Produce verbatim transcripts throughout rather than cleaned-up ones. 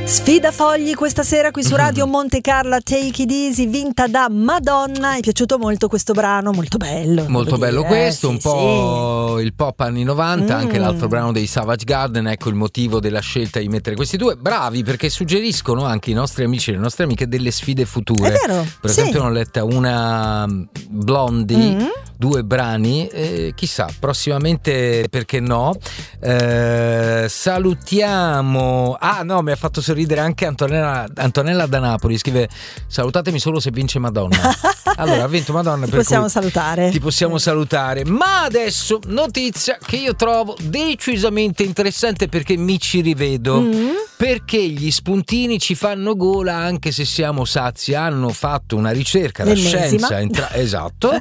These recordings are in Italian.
Sfida fogli questa sera qui su Radio Monte Carlo, Take It Easy, vinta da Madonna. Mi è piaciuto molto questo brano, molto bello. Molto bello dire. questo, eh, un sì, po' sì. il pop anni novanta, Mm. anche l'altro brano dei Savage Garden, ecco il motivo della scelta di mettere questi due. Bravi, perché suggeriscono anche i nostri amici e le nostre amiche delle sfide future. È vero, Per sì. esempio, ne ho letta una Blondie, Mm. due brani, eh, chissà, prossimamente perché no. Eh, salutiamo. Ah no, mi ha fatto sorridere anche Antonella, Antonella da Napoli, scrive: salutatemi solo se vince Madonna. Allora, ha vinto Madonna, Ti per possiamo cui salutare. ti possiamo salutare. Ma adesso notizia che io trovo decisamente interessante, perché mi ci rivedo. Mm. Perché gli spuntini ci fanno gola anche se siamo sazi. Hanno fatto una ricerca, la L'ennesima. scienza entra- esatto.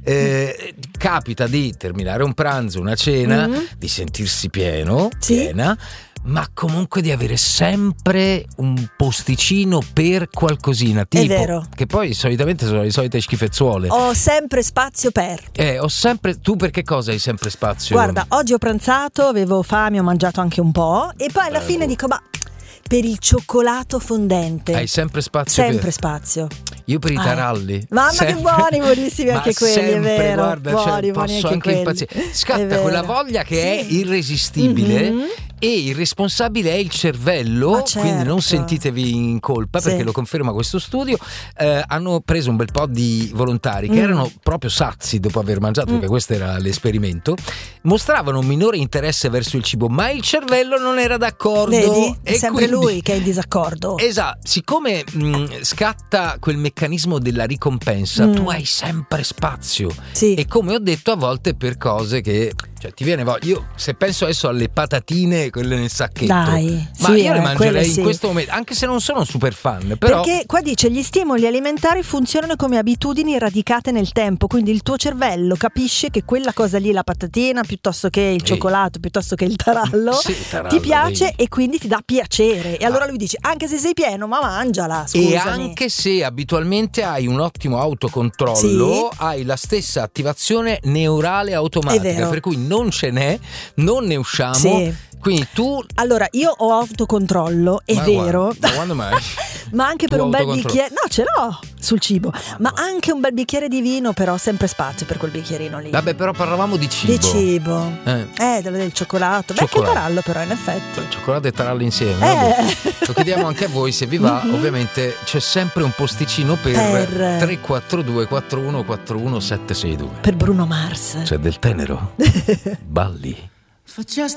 Eh, capita di terminare un pranzo, una cena, Mm. di sentirsi pieno, Sì. piena, ma comunque di avere sempre un posticino per qualcosina, tipo, vero. che poi solitamente sono le solite schifezzuole. Ho sempre spazio per. Eh, ho sempre. Tu per che cosa hai sempre spazio? Guarda, oggi ho pranzato, avevo fame, ho mangiato anche un po' e poi alla Bello. fine dico, ma per il cioccolato fondente Hai sempre spazio sempre per... spazio. Io per i Ah, taralli. mamma sempre. che buoni, buonissimi Ma anche quelli, è sempre, vero. guarda, buoni, cioè, buoni posso anche, anche quelli. impazzire. È Scatta vero. quella voglia che Sì. è irresistibile. Mhm. E il responsabile è il cervello, Ma certo. quindi non sentitevi in colpa, Sì. perché lo conferma questo studio. Eh, hanno preso un bel po' di volontari che Mm. erano proprio sazi dopo aver mangiato, Mm. perché questo era l'esperimento. Mostravano un minore interesse verso il cibo, ma il cervello non era d'accordo. Vedi? È E sempre quindi- lui che è in disaccordo. Esatto, siccome mh, scatta quel meccanismo della ricompensa, Mm. tu hai sempre spazio. Sì. E come ho detto, a volte per cose che, cioè, ti viene voglia. Io se penso adesso alle patatine, quelle nel sacchetto, Dai, ma sì, io le eh, mangerei quelle in sì. questo momento, anche se non sono un super fan, però Perché qua dice gli stimoli alimentari funzionano come abitudini radicate nel tempo, quindi il tuo cervello capisce che quella cosa lì, la patatina piuttosto che il Ehi. cioccolato, piuttosto che il tarallo, Sì, il tarallo, ti piace dai. e quindi ti dà piacere. E allora lui dice anche se sei pieno, ma mangiala, scusami. E anche se abitualmente hai un ottimo autocontrollo, hai la stessa attivazione neurale È automatica, vero. per cui non ce n'è, non ne usciamo. Sì. Quindi tu Allora, io ho autocontrollo, è Ma vero, guarda, ma quando mai? ma anche per Tu un bel autocontrollo? bicchiere, no, ce l'ho sul cibo, ma no. anche un bel bicchiere di vino, però sempre spazio per quel bicchierino lì. Vabbè, però parlavamo di cibo. Di cibo. Eh. Eh, del, del cioccolato. Beh, anche il Cioccolato. tarallo però, in effetti. Cioccolato e tarallo insieme. Eh. Vabbè. Lo chiediamo anche a voi se vi va. Mhm. Ovviamente c'è sempre un posticino per, Per- tre quattro due quattro uno quattro uno sette sei due. Per Bruno Mars. C'è del tenero. Balli. For just